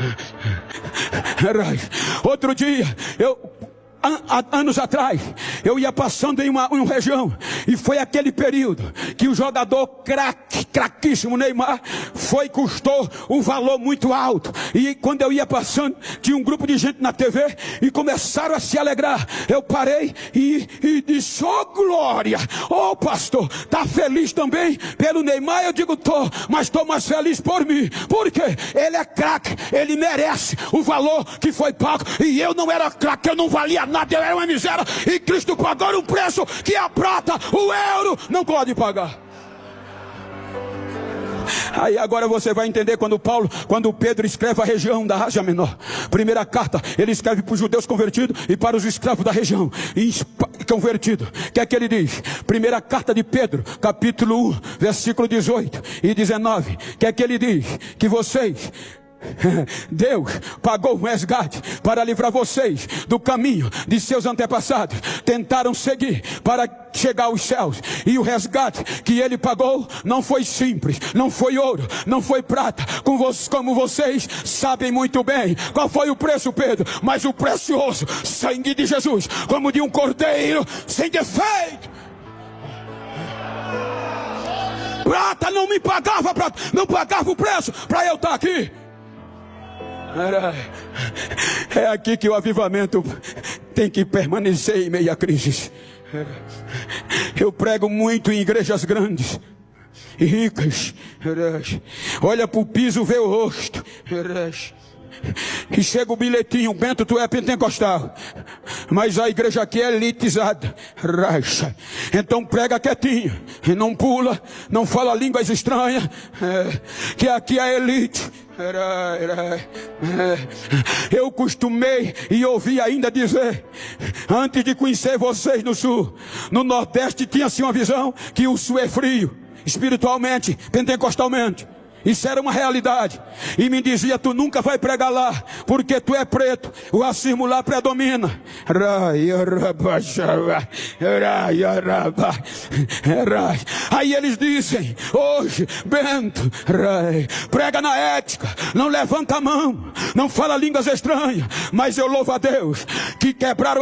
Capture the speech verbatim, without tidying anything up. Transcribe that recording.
Outro dia, eu... anos atrás, eu ia passando em uma, uma região, e foi aquele período que o jogador craque, craquíssimo Neymar, foi, custou um valor muito alto, e quando eu ia passando, tinha um grupo de gente na T V, e começaram a se alegrar. Eu parei e, e disse: oh glória, oh pastor, tá feliz também pelo Neymar? Eu digo: tô, mas tô mais feliz por mim, porque ele é craque, ele merece o valor que foi pago, e eu não era craque, eu não valia nada. Nada, eu era uma miséria, e Cristo pagou um preço que a prata, o euro não pode pagar. Aí agora você vai entender quando Paulo, quando Pedro escreve a região da Ásia Menor. Primeira carta, ele escreve para os judeus convertidos e para os escravos da região convertidos. O que é que ele diz? Primeira carta de Pedro, capítulo um, versículo dezoito e dezenove. O que é que ele diz? Que vocês... Deus pagou um resgate para livrar vocês do caminho de seus antepassados. Tentaram seguir para chegar aos céus, e o resgate que ele pagou não foi simples, não foi ouro, não foi prata, como vocês sabem muito bem. Qual foi o preço, Pedro? Mas o precioso sangue de Jesus, como de um cordeiro sem defeito. Prata não me pagava, prata não pagava o preço para eu estar aqui. É aqui que o avivamento tem que permanecer em meio à crise. Eu prego muito em igrejas grandes e ricas. Olha para o piso, vê o rosto. E chega o bilhetinho: Bento, tu é pentecostal, mas a igreja aqui é elitizada. Racha. Então prega quietinho, e não pula, não fala línguas estranhas, é, que aqui é elite. Eu costumei e ouvi ainda dizer, antes de conhecer vocês no sul, no nordeste tinha-se uma visão que o sul é frio, espiritualmente, pentecostalmente. Isso era uma realidade. E me dizia: tu nunca vai pregar lá, porque tu é preto, o racismo lá predomina. Aí eles dizem hoje: Bento, prega na ética, não levanta a mão, não fala línguas estranhas. Mas eu louvo a Deus que quebraram